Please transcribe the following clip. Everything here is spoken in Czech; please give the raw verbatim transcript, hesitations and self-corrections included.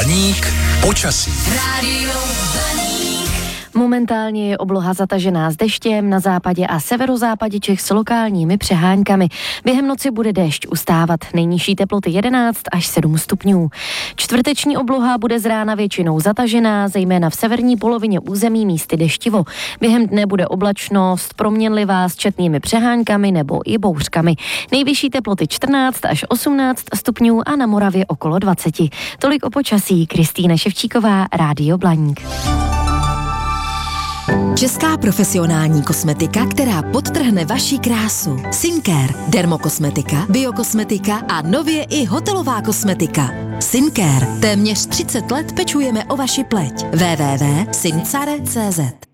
Blaník počasí. Rádio Blaník. Momentálně je obloha zatažená s deštěm na západě a severozápadě Čech s lokálními přeháňkami. Během noci bude déšť ustávat. Nejnižší teploty jedenáct až sedm stupňů. Čtvrteční obloha bude z rána většinou zatažená, zejména v severní polovině území místy deštivo. Během dne bude oblačnost proměnlivá s četnými přeháňkami nebo i bouřkami. Nejvyšší teploty čtrnáct až osmnáct stupňů a na Moravě okolo dvacet. Tolik o počasí. Kristýna Ševčíková, Rádio Blaník. Česká profesionální kosmetika, která podtrhne vaši krásu. Syncare, dermokosmetika, biokosmetika a nově i hotelová kosmetika. Syncare. Téměř třicet let pečujeme o vaši pleť. w w w tečka syncare tečka cz